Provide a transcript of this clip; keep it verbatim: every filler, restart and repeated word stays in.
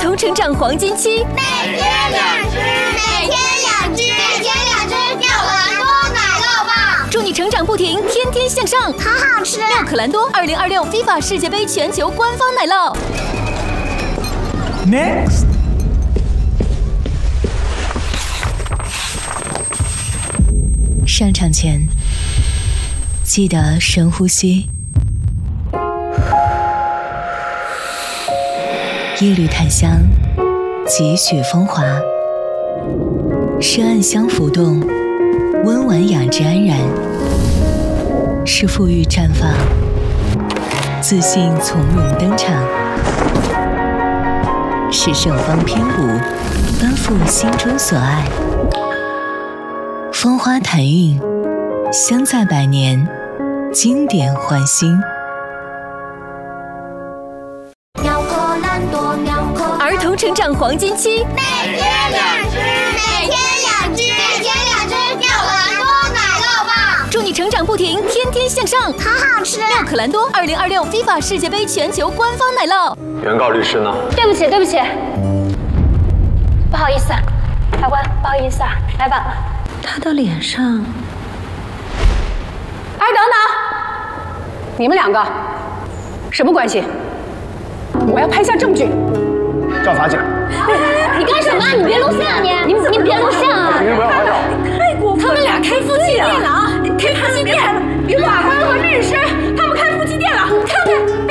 童成长黄金期， 每天两只，每天两只，每天两只妙可蓝多奶酪棒， 祝你成长不停，天天向上， 好好吃。 妙可蓝多二零二六 FIFA 世界杯全球官方奶酪。 Next。 上场前，记得深呼吸，一缕檀香，几许风华，是暗香浮动，温婉雅致安然，是馥郁绽放，自信从容登场，是盛芳翩舞，奔赴心中所爱。风花弹韵，香在百年，经典换新。 妙可蓝多，妙可儿童成长黄金期， 每天两只，每天两只，每天两只妙可蓝多奶酪棒， 祝你成长不停，天天向上， 好好吃。 妙可蓝多二零二六 FIFA 世界杯全球官方奶酪。 原告律师呢？ 对不起，对不起，不好意思，法官，不好意思啊，来晚了。 他的脸上…… 哎，等等，你们两个什么关系？我要拍下证据。 赵法警， 你干什么？你别录像啊！你你你别录像啊！ 请您不要拍照。 太过分了！ 他们俩开夫妻店了啊！开夫妻店，法官和律师